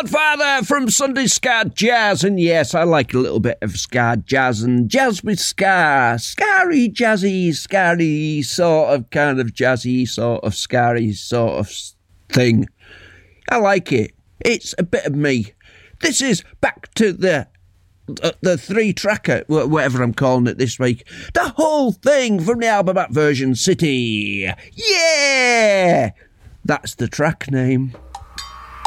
Godfather from Sunday Ska Jazz, and yes, I like a little bit of ska jazz and jazz with ska, scary, jazzy, scary, sort of, kind of jazzy, sort of, scary, sort of thing. I like it. It's a bit of me. This is back to the three-tracker, whatever I'm calling it this week. The whole thing from the album at Version City. Yeah! That's the track name.